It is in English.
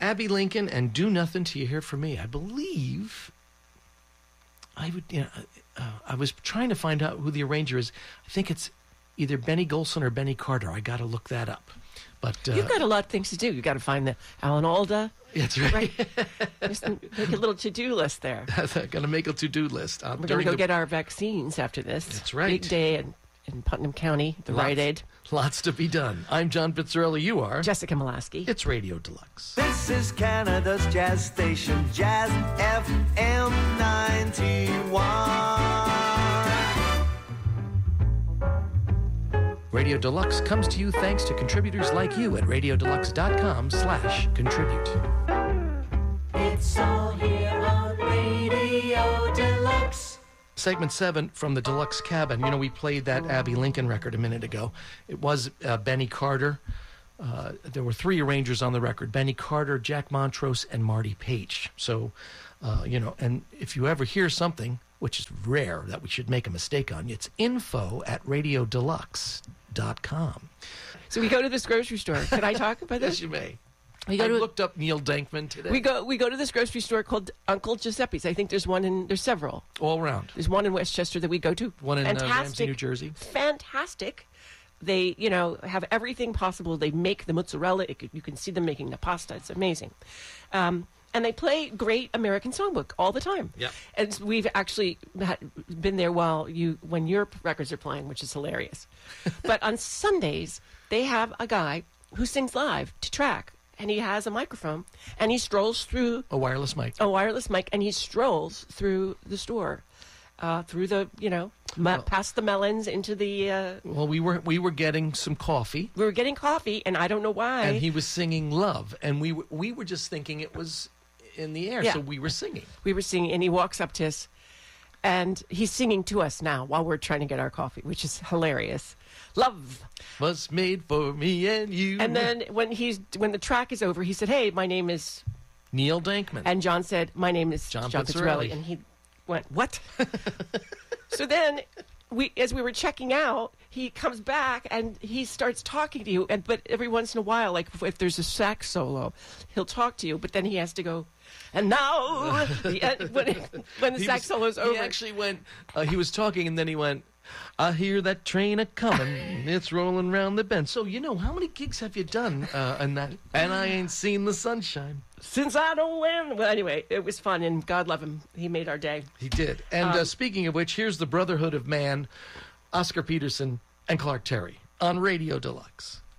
Abby Lincoln and Do Nothing Till You Hear From Me. I believe I was trying to find out who the arranger is. I think it's either Benny Golson or Benny Carter. I got to look that up. But you've got a lot of things to do. You've got to find the Alan Alda. That's right. Just make a little to-do list there. Got to make a to-do list. We're going to go get our vaccines after this. That's right. Big day in Putnam County, the Rite Aid. Lots to be done. I'm John Pizzarelli. You are Jessica Molaski. It's Radio Deluxe. This is Canada's jazz station, Jazz FM 91. Radio Deluxe comes to you thanks to contributors like you at radiodeluxe.com/contribute. It's all here on Radio Deluxe. Segment 7 from the Deluxe Cabin. We played that Abby Lincoln record a minute ago. It was Benny Carter. There were 3 arrangers on the record: Benny Carter, Jack Montrose, and Marty Page. So, and if you ever hear something, which is rare that we should make a mistake on, it's info@radiodeluxe.com. So we go to this grocery store. Can I talk about this? Yes, you may. I looked up Neil Dankman today. We go to this grocery store called Uncle Giuseppe's. I think there's several. All around. There's one in Westchester that we go to. One in Ramsey, New Jersey. Fantastic. They, have everything possible. They make the mozzarella. You can see them making the pasta. It's amazing. And they play great American songbook all the time. Yeah. And we've actually been there when your records are playing, which is hilarious. But on Sundays, they have a guy who sings live to track. And he has a microphone, and he strolls through... A wireless mic, and he strolls through the store, through the, past the melons into the... Well, we were getting some coffee. We were getting coffee, and I don't know why. And he was singing Love, and we were just thinking it was in the air, so we were singing. We were singing, and he walks up to us, and he's singing to us now while we're trying to get our coffee, which is hilarious. Love was made for me and you. And then when the track is over, he said, "Hey, my name is Neil Dankman." And John said, "My name is John Pizzarelli." And he went, "What?" So then, as we were checking out, he comes back and he starts talking to you. But every once in a while, like if there's a sax solo, he'll talk to you. But then he has to go. And now, when the sax solo's over, he actually went. He was talking, and then he went. I hear that train a-comin', it's rolling round the bend. So, how many gigs have you done and I ain't seen the sunshine. Since I don't win. Well, anyway, it was fun, and God love him. He made our day. He did. And speaking of which, here's the Brotherhood of Man, Oscar Peterson and Clark Terry on Radio Deluxe.